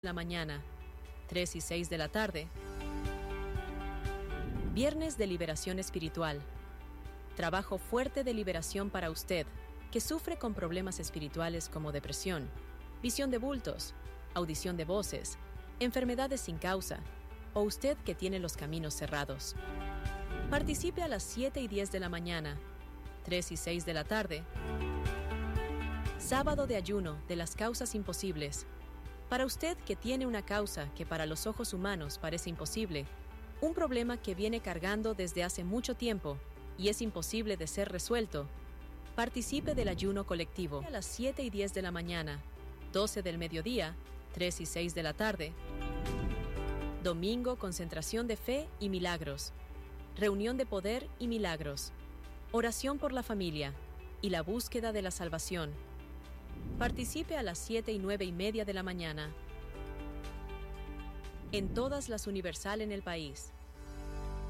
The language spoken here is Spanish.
la mañana, 3 y 6 de la tarde. Viernes de liberación espiritual. Trabajo fuerte de liberación para usted, que sufre con problemas espirituales como depresión, visión de bultos, audición de voces, enfermedades sin causa, o usted que tiene los caminos cerrados. Participe a las 7 y 10 de la mañana, 3 y 6 de la tarde. Sábado de ayuno de las causas imposibles. Para usted que tiene una causa que para los ojos humanos parece imposible, un problema que viene cargando desde hace mucho tiempo y es imposible de ser resuelto, participe del ayuno colectivo a las 7 y 10 de la mañana, 12 del mediodía, 3 y 6 de la tarde. Domingo, concentración de fe y milagros. Reunión de poder y milagros. Oración por la familia y la búsqueda de la salvación. Participe a las 7 y 9 y media de la mañana. En todas las Universal en el país.